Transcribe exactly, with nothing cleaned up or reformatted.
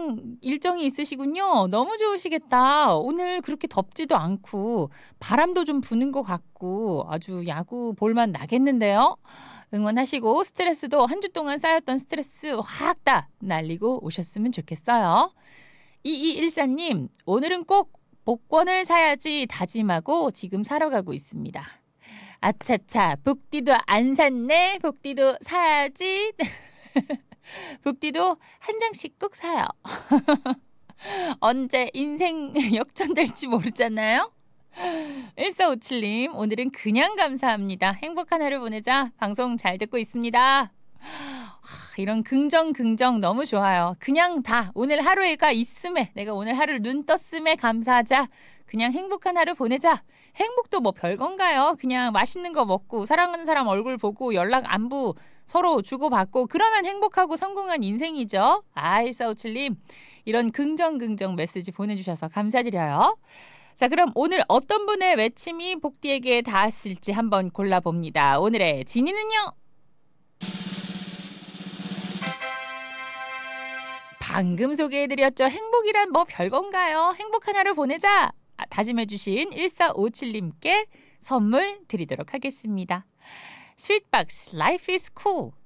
야구장 일정이 있으시군요. 너무 좋으시겠다. 오늘 그렇게 덥지도 않고 바람도 좀 부는 것 같고 아주 야구 볼만 나겠는데요. 응원하시고 스트레스도 한 주 동안 쌓였던 스트레스 확 다 날리고 오셨으면 좋겠어요. 이이일사 님, 오늘은 꼭 복권을 사야지 다짐하고 지금 사러 가고 있습니다. 아차차, 복디도 안 샀네. 복디도 사야지. 복디도 한 장씩 꼭 사요. 언제 인생 역전될지 모르잖아요. 일사오칠 님, 오늘은 그냥 감사합니다. 행복한 하루 보내자. 방송 잘 듣고 있습니다. 하, 이런 긍정 긍정 너무 좋아요. 그냥 다 오늘 하루가 있음에, 내가 오늘 하루를 눈 떴음에 감사하자. 그냥 행복한 하루 보내자. 행복도 뭐 별건가요? 그냥 맛있는 거 먹고 사랑하는 사람 얼굴 보고 연락 안부 서로 주고받고 그러면 행복하고 성공한 인생이죠. 아, 일사오칠 님, 이런 긍정 긍정 메시지 보내주셔서 감사드려요. 자, 그럼 오늘 어떤 분의 외침이 복디에게 닿았을지 한번 골라봅니다. 오늘의 진이는요. 방금 소개해드렸죠. 행복이란 뭐 별건가요? 행복한 하루 보내자. 아, 다짐해주신 일사오칠 님께 선물 드리도록 하겠습니다. 스윗박스 Life is Cool.